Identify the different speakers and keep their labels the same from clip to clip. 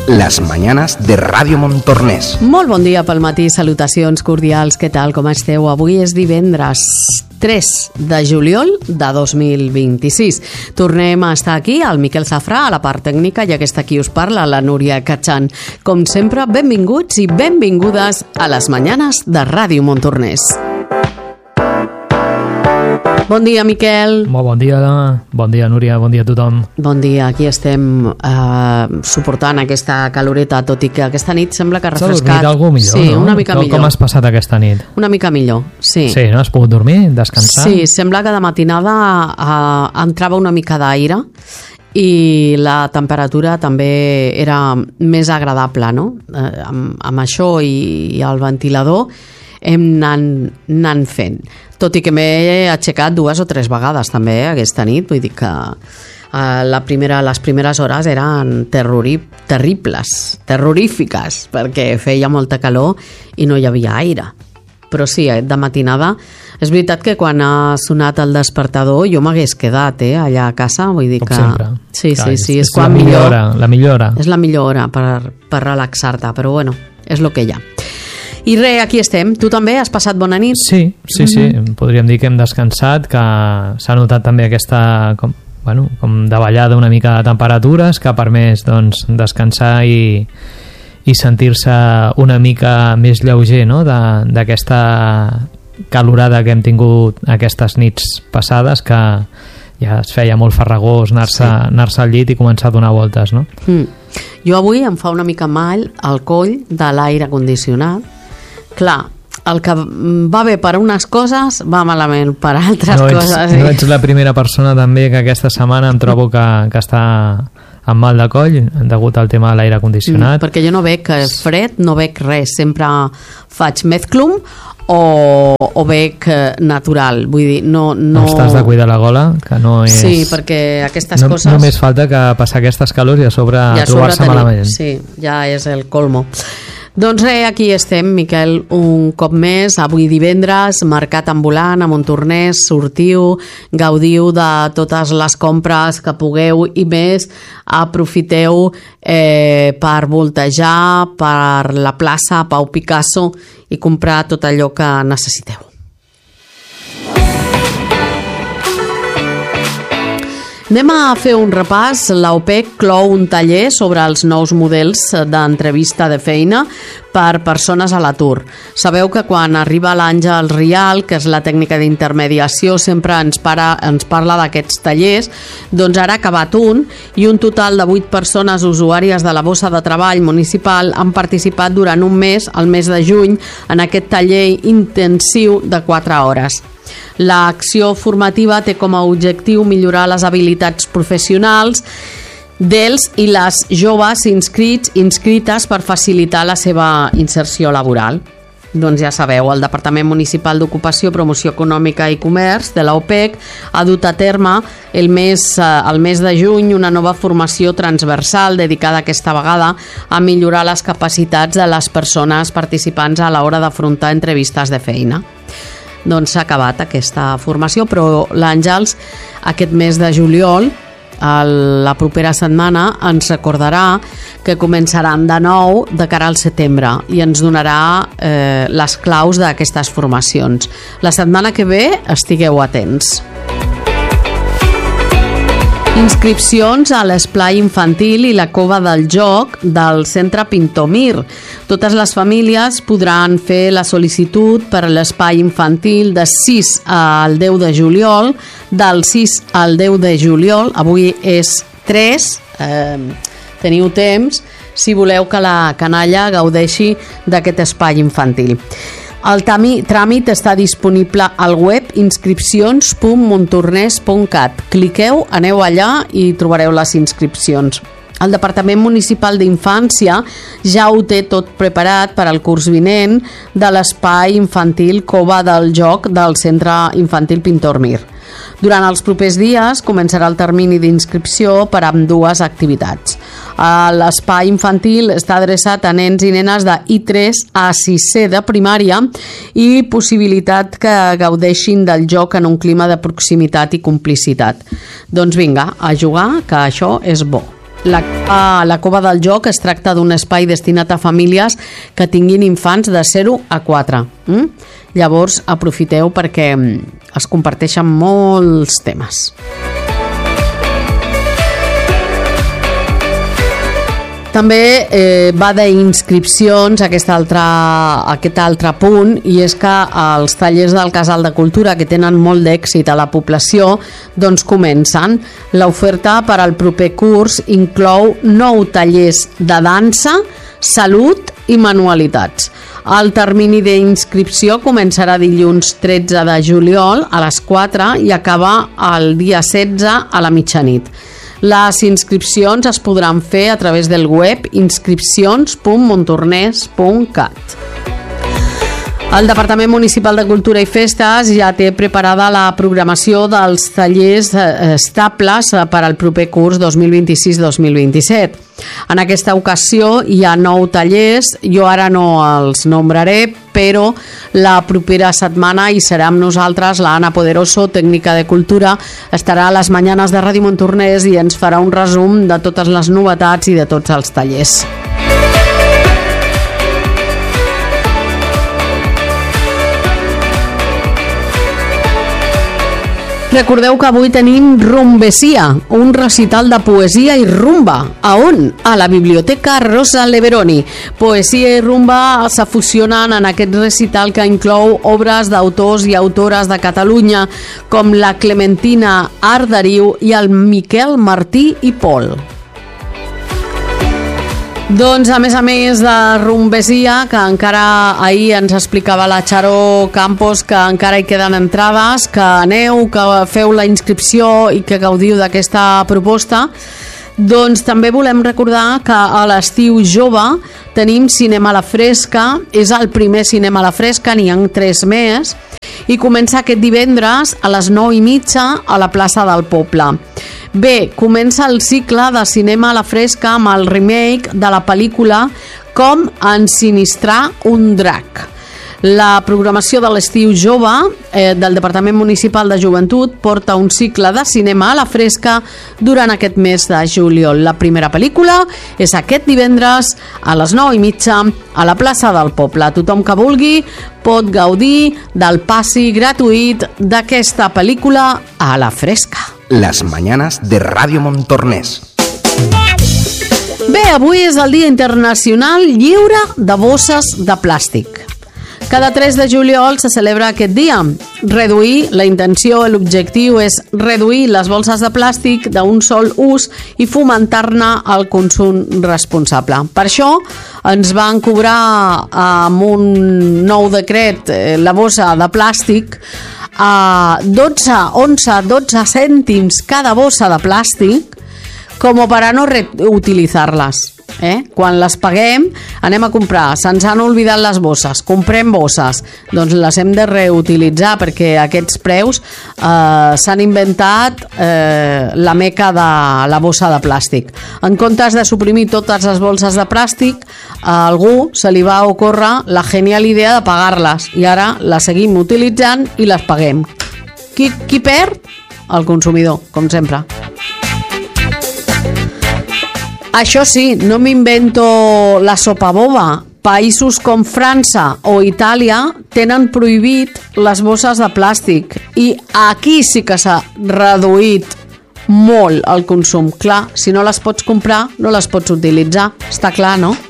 Speaker 1: las mañanas de Ràdio Montornès.
Speaker 2: Molt bon dia pel matí, salutacions cordials, què tal, com esteu? Avui és divendres 3 de juliol de 2026. Tornem a estar aquí, el Miquel Safrà, a la part tècnica, i aquesta qui us parla, la Núria Catxan. Com sempre, benvinguts i benvingudes a les mañanes de Ràdio Montornès. Bon dia, Miquel.
Speaker 3: Molt bon dia, Núria, bon dia a tothom.
Speaker 2: Bon dia, aquí estem suportant aquesta caloreta, tot i que aquesta nit sembla que ha refrescat.
Speaker 3: S'ha dormit algú millor,
Speaker 2: sí,
Speaker 3: no?
Speaker 2: Una mica millor.
Speaker 3: Com has passat aquesta nit?
Speaker 2: Una mica millor, sí.
Speaker 3: Sí, no? Has pogut dormir, descansar?
Speaker 2: Sí, sembla que de matinada entrava una mica d'aire i la temperatura també era més agradable, no? Amb això i el ventilador hem anant fent. Tot i que m'he aixecat 2 o 3 vegades també aquesta nit, vull dir que les primeres hores eren terrorífiques, perquè feia molta calor i no hi havia aire. Però sí, de matinada, és veritat que quan ha sonat el despertador jo m'hagués quedat allà a casa, vull dir que...
Speaker 3: Com sempre.
Speaker 2: Sí,
Speaker 3: clar,
Speaker 2: és quan millor hora.
Speaker 3: La millor hora.
Speaker 2: És la millor hora per relaxar-te, però bueno, és el que hi ha. I res, aquí estem. Tu també has passat bona nit?
Speaker 3: Sí. Podríem dir que hem descansat, que s'ha notat també aquesta com davallada una mica de temperatures, que ha permès doncs, descansar i sentir-se una mica més lleuger, no? D'aquesta calorada que hem tingut aquestes nits passades, que ja es feia molt farragós anar-se al llit i començar a donar voltes, no?
Speaker 2: Jo avui em fa una mica mal el coll de l'aire condicionat. Clar, el que va bé per unes coses va malament per altres coses.
Speaker 3: No ets la primera persona també que aquesta setmana em trobo que està amb mal de coll degut al tema de l'aire condicionat.
Speaker 2: Perquè jo no bec fred, no bec res, sempre faig mezclum o bec natural, vull dir, no...
Speaker 3: Estàs de cuidar la gola, que no és...
Speaker 2: Sí, perquè aquestes coses...
Speaker 3: Només falta que passar aquestes calors i a sobre trobar-se malament.
Speaker 2: Sí, ja és el colmo. Doncs res, aquí estem, Miquel, un cop més, avui divendres, mercat ambulant a Montornès, sortiu, gaudiu de totes les compres que pugueu i més, aprofiteu per voltejar per la plaça Pau Picasso i comprar tot allò que necessiteu. Anem a fer un repàs. L'OPEC clou un taller sobre els nous models d'entrevista de feina per persones a l'atur. Sabeu que quan arriba l'Àngels Rial, que és la tècnica d'intermediació, sempre ens parla d'aquests tallers. Doncs ara ha acabat un i un total de 8 persones usuàries de la bossa de treball municipal han participat durant un mes, el mes de juny, en aquest taller intensiu de 4 hores. L'acció formativa té com a objectiu millorar les habilitats professionals dels i les joves inscrites per facilitar la seva inserció laboral. Doncs ja sabeu, el Departament Municipal d'Ocupació, Promoció Econòmica i Comerç de l'OPEC ha dut a terme el mes de juny una nova formació transversal dedicada aquesta vegada a millorar les capacitats de les persones participants a l'hora d'afrontar entrevistes de feina. Doncs s'ha acabat aquesta formació, però l'Àngels aquest mes de juliol, la propera setmana, ens recordarà que començaran de nou de cara al setembre i ens donarà les claus d'aquestes formacions. La setmana que ve estigueu atents. Inscripcions a l'esplai infantil i la cova del joc del centre Pintomir. Totes les famílies podran fer la sol·licitud per a l'espai infantil de 6 al 10 de juliol, del 6 al 10 de juliol, avui és 3, teniu temps si voleu que la canalla gaudeixi d'aquest espai infantil. El tràmit està disponible al web inscripcions.montornès.cat. Cliqueu, aneu allà i trobareu les inscripcions. El Departament Municipal d'Infància ja ho té tot preparat per al curs vinent de l'espai infantil Cova del Joc del Centre Infantil Pintormir. Durant els propers dies començarà el termini d'inscripció per a ambdues activitats. L'espai infantil està adreçat a nens i nenes de I3 a 6è de primària i possibilitat que gaudeixin del joc en un clima de proximitat i complicitat. Doncs vinga, a jugar, que això és bo. La Cova del Joc es tracta d'un espai destinat a famílies que tinguin infants de 0 a 4. Llavors aprofiteu perquè es comparteixen molts temes. També va d'inscripcions aquest altre punt, i és que els tallers del Casal de Cultura, que tenen molt d'èxit a la població, doncs comencen. L'oferta per al proper curs inclou 9 tallers de dansa, salut i manualitats. El termini d'inscripció començarà dilluns 13 de juliol a les 4 i acaba el dia 16 a la mitjanit. Les inscripcions es podran fer a través del web inscripcions.montornès.cat. El Departament Municipal de Cultura i Festes ja té preparada la programació dels tallers estables per al proper curs 2026-2027. En aquesta ocasió hi ha 9 tallers, jo ara no els nombraré, però la propera setmana hi serà amb nosaltres l'Anna Poderoso, tècnica de cultura, estarà a les Mañanes de Ràdio Montornès i ens farà un resum de totes les novetats i de tots els tallers. Recordeu que avui tenim Rumbesia, un recital de poesia i rumba. A on? A la Biblioteca Rosa Leveroni. Poesia i rumba se fusionen en aquest recital que inclou obres d'autors i autores de Catalunya com la Clementina Arderiu i el Miquel Martí i Pol. Doncs, a més de Rumbesia, que encara ahir ens explicava la Charo Campos que encara hi queden entrades, que aneu, que feu la inscripció i que gaudiu d'aquesta proposta, doncs també volem recordar que a l'Estiu Jove tenim Cinema a la Fresca, és el primer Cinema a la Fresca, n'hi ha 3 més, i comença aquest divendres a les 9:30 a la plaça del Poble. Bé, comença el cicle de Cinema a la Fresca amb el remake de la pel·lícula Com ensinistrar un drac. La programació de l'Estiu Jove del Departament Municipal de Joventut porta un cicle de cinema a la fresca durant aquest mes de juliol. La primera pel·lícula és aquest divendres a les 9:30 a la plaça del Poble. Tothom que vulgui pot gaudir del passi gratuït d'aquesta pel·lícula a la fresca.
Speaker 1: Las mañanas de Radio Montornès.
Speaker 2: Bé, avui és el Dia Internacional Lliure de Bosses de Plàstic. Cada 3 de juliol se celebra aquest dia. La intenció, l'objectiu és reduir les bosses de plàstic d'un sol ús i fomentar-ne el consum responsable. Per això ens van cobrar amb un nou decret la bossa de plàstic a 12 cèntims cada bossa de plàstic com per a no reutilitzar-les. Quan les paguem anem a comprar, se'ns han oblidat les bosses, comprem bosses, doncs les hem de reutilitzar perquè aquests preus s'han inventat la meca de la bossa de plàstic. En comptes de suprimir totes les bolses de plàstic, a algú se li va ocórrer la genial idea de pagar-les i ara les seguim utilitzant i les paguem. Qui perd? El consumidor, com sempre. Això sí, no m'invento la sopa boba. Països com França o Itàlia tenen prohibit les bosses de plàstic i aquí sí que s'ha reduït molt el consum. Clar, si no les pots comprar, no les pots utilitzar. Està clar, no?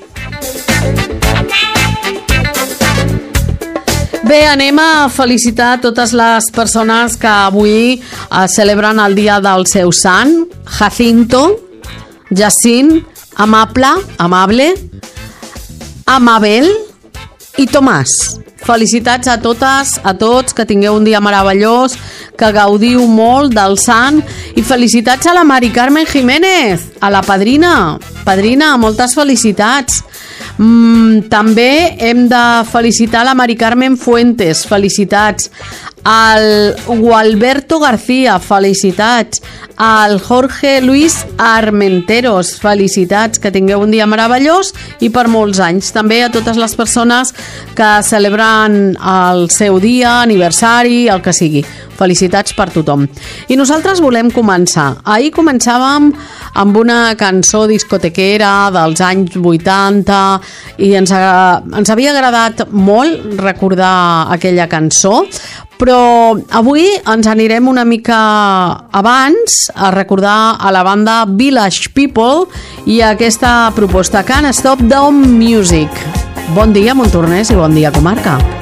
Speaker 2: Bé, anem a felicitar totes les persones que avui celebren el dia del seu sant. Jacinto, Jacint, Amable, Amabel i Tomàs. Felicitats a totes, a tots, que tingueu un dia meravellós, que gaudiu molt del sant i felicitats a la Mari Carmen Jiménez, a la padrina. Padrina, moltes felicitats. També hem de felicitar la Mari Carmen Fuentes, felicitats al Gualberto García, felicitats. Al Jorge Luis Armenteros, felicitats, que tingueu un dia meravellós i per molts anys. També a totes les persones que celebren el seu dia, aniversari, el que sigui. Felicitats per tothom. I nosaltres volem començar. Ahir començàvem amb una cançó discotequera dels anys 80 i ens havia agradat molt recordar aquella cançó, però avui ens anirem una mica abans a recordar a la banda Village People i aquesta proposta Can't Stop the Music. Bon dia, Montornès, i bon dia, comarca.